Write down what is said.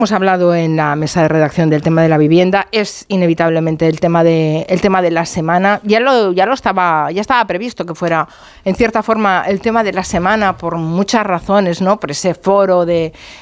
Hemos hablado en la mesa de redacción del tema de la vivienda, es inevitablemente el tema de la semana. Ya estaba previsto que fuera en cierta forma el tema de la semana por muchas razones, ¿no? Por ese foro de